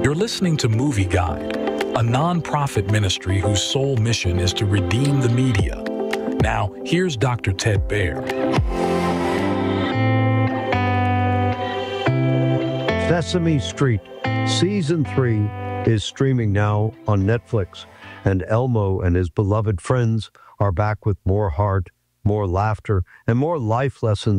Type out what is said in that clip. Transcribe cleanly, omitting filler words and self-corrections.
You're listening to Movie Guide, a non-profit ministry whose sole mission is to redeem the media. Now, here's Dr. Ted Baehr. Sesame Street Season 3 is streaming now on Netflix, and Elmo and his beloved friends are back with more heart, more laughter, and more life lessons